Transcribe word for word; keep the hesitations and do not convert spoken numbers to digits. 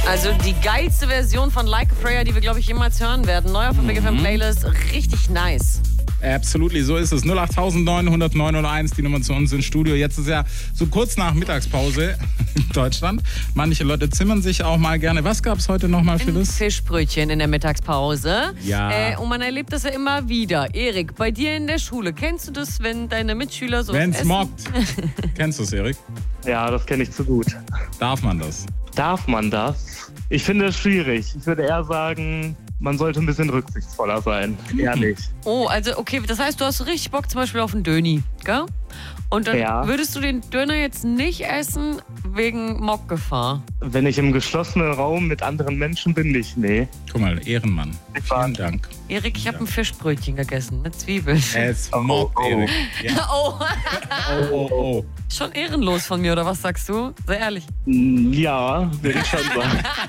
Also die geilste Version von Like a Prayer, die wir, glaube ich, jemals hören werden. Neu auf der Big F M Playlist. Richtig nice. Absolutely, so ist es. null acht neun null null null eins, die Nummer zu uns ins Studio. Jetzt ist ja so kurz nach Mittagspause in Deutschland. Manche Leute zimmern sich auch mal gerne. Was gab es heute nochmal, Phyllis? Ein Fischbrötchen in der Mittagspause. Ja. Äh, und man erlebt das ja immer wieder. Erik, bei dir in der Schule, kennst du das, wenn deine Mitschüler so Wenn's essen? mockt. Kennst du es, Erik? Ja, das kenne ich zu gut. Darf man das? Darf man das? Ich finde es schwierig. Ich würde eher sagen, man sollte ein bisschen rücksichtsvoller sein. Ehrlich. Oh, also okay, das heißt, du hast richtig Bock zum Beispiel auf einen Döni, gell? Und dann Ja. würdest du den Döner jetzt nicht essen wegen Mockgefahr? Wenn ich im geschlossenen Raum mit anderen Menschen bin, nicht. Nee. Guck mal, Ehrenmann. Vielen Dank. Erik, ich habe ein Fischbrötchen gegessen mit Zwiebeln. Es mockt, oh. Erik. Ja. Oh, Oh, oh, oh. schon ehrenlos von mir, oder was sagst du? Sehr ehrlich. Ja, würde ich schon sagen.